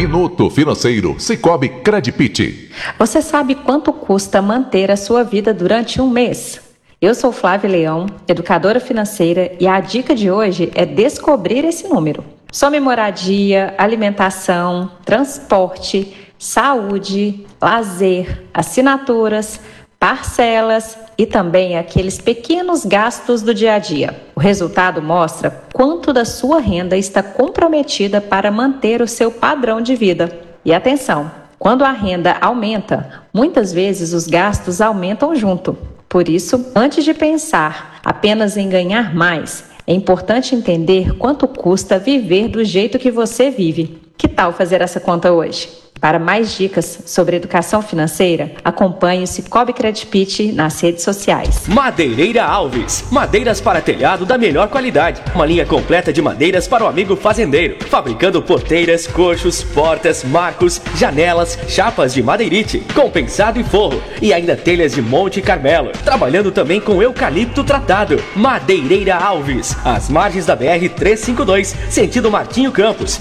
Minuto Financeiro Sicoob Credipit. Você sabe quanto custa manter a sua vida durante um mês? Eu sou Flávia Leão, educadora financeira, e a dica de hoje é descobrir esse número. Some moradia, alimentação, transporte, saúde, lazer, assinaturas, parcelas e também aqueles pequenos gastos do dia a dia. O resultado mostra quanto da sua renda está comprometida para manter o seu padrão de vida. E atenção, quando a renda aumenta, muitas vezes os gastos aumentam junto. Por isso, antes de pensar apenas em ganhar mais, é importante entender quanto custa viver do jeito que você vive. Que tal fazer essa conta hoje? Para mais dicas sobre educação financeira, acompanhe o Sicoob Credipit nas redes sociais. Madeireira Alves, madeiras para telhado da melhor qualidade. Uma linha completa de madeiras para o amigo fazendeiro. Fabricando porteiras, coxos, portas, marcos, janelas, chapas de madeirite, compensado e forro. E ainda telhas de Monte Carmelo. Trabalhando também com eucalipto tratado. Madeireira Alves, às margens da BR-352, sentido Martinho Campos.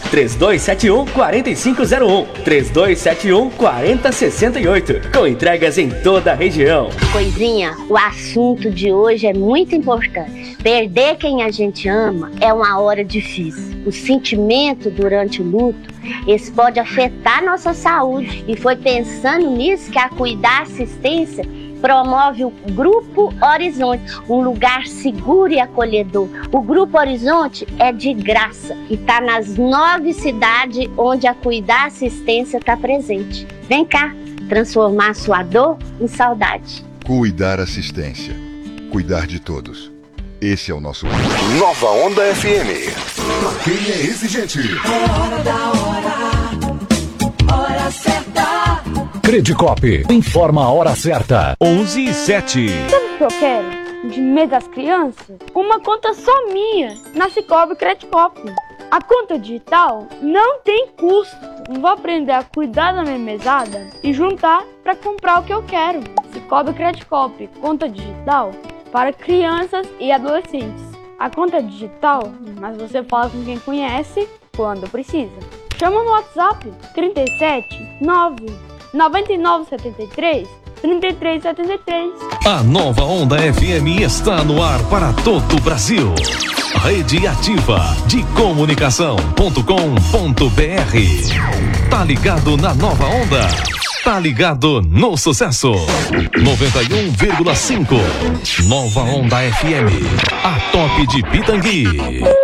3271-4501. 3271-4068, com entregas em toda a região. Coisinha, o assunto de hoje é muito importante. Perder quem a gente ama é uma hora difícil. O sentimento durante o luto, esse pode afetar nossa saúde. E foi pensando nisso que a Cuidar Assistência promove o Grupo Horizonte, um lugar seguro e acolhedor. O Grupo Horizonte é de graça e está nas 9 cidades onde a Cuidar Assistência está presente. Vem cá, transformar sua dor em saudade. Cuidar Assistência. Cuidar de todos. Esse é o nosso... Nova Onda FM. Pra quem é exigente. Hora da hora certa. Credicop informa a hora certa. 11h07. Sabe o que eu quero? De mês das crianças? Uma conta só minha na Sicoob Credicop. A conta digital não tem custo. Vou aprender a cuidar da minha mesada e juntar para comprar o que eu quero. Sicoob Credicop, conta digital para crianças e adolescentes. A conta digital, mas você fala com quem conhece quando precisa. Chama no WhatsApp 37 9 9973 3373. A Nova Onda FM está no ar para todo o Brasil. Rede Ativa de Comunicação.com.br. Tá ligado na Nova Onda? Tá ligado no sucesso. 91,5. Nova Onda FM. A top de Pitangui.